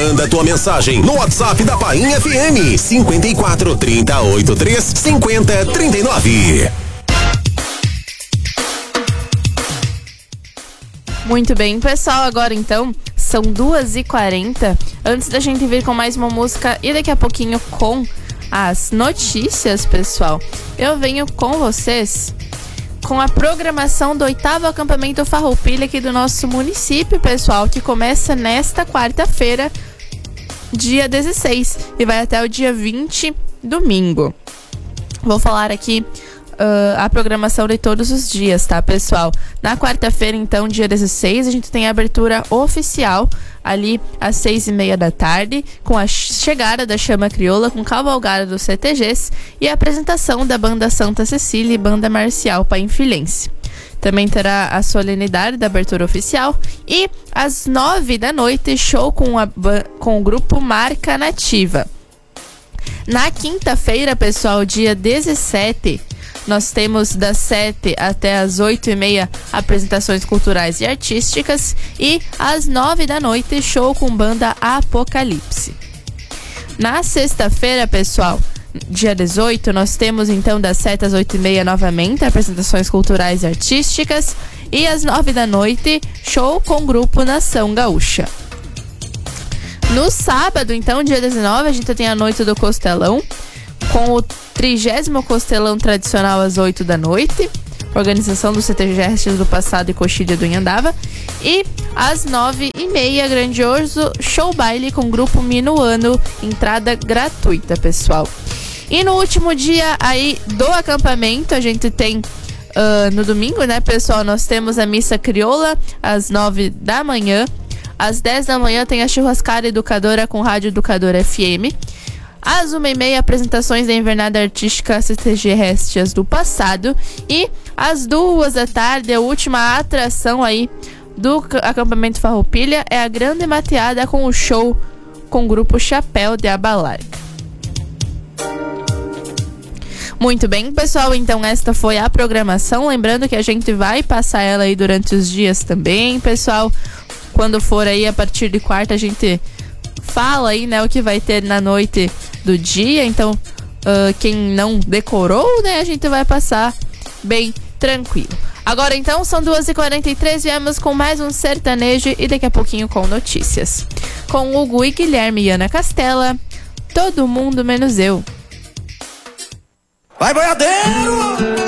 Manda tua mensagem no WhatsApp da Painha FM 54 30 83 50 39. Muito bem, pessoal, agora então são 2h40. Antes da gente vir com mais uma música e daqui a pouquinho com as notícias, pessoal, eu venho com vocês com a programação do 8º acampamento Farroupilha aqui do nosso município, pessoal, que começa nesta quarta-feira, dia 16, e vai até o dia 20, domingo. Vou falar aqui a programação de todos os dias, tá, pessoal? Na quarta-feira, então, dia 16, a gente tem a abertura oficial ali às 6h30 da tarde, com a chegada da Chama Crioula, com cavalgada dos CTGs e a apresentação da Banda Santa Cecília e Banda Marcial Painfilense. Também terá a solenidade da abertura oficial e às 9 da noite, show com o grupo Marca Nativa. Na quinta-feira, pessoal, dia 17, nós temos das 7 até as 8h30 apresentações culturais e artísticas e às 9 da noite show com banda Apocalipse. Na sexta-feira, pessoal, dia 18, nós temos então das 7 às 8h30 novamente apresentações culturais e artísticas e às 9 da noite show com o grupo Nação Gaúcha. No sábado, então, dia 19, a gente tem a Noite do Costelão, com o 30º Costelão tradicional às 8 da noite, organização do CTG do Passado e Coxilha do Inhandava, e às 9h30, grandioso show baile com o grupo Minuano, entrada gratuita, pessoal. E no último dia aí do acampamento, a gente tem no domingo, né, pessoal, nós temos a missa crioula às 9 da manhã, às 10 da manhã tem a churrascada educadora com Rádio Educadora FM. Às 1h30, apresentações da Invernada Artística CTG Réstias do Passado. E às 2 da tarde, a última atração aí do acampamento Farroupilha é a grande mateada com o show com o grupo Chapéu de Aba Larga. Muito bem, pessoal, então esta foi a programação. Lembrando que a gente vai passar ela aí durante os dias também, pessoal. Quando for aí a partir de quarta, a gente fala aí, né, o que vai ter na noite do dia. Então, quem não decorou, né, a gente vai passar bem tranquilo. Agora, então, são 2h43, viemos com mais um sertanejo e daqui a pouquinho com notícias. Com Hugo e Guilherme e Ana Castela, Todo Mundo Menos Eu. Vai, boiadeiro!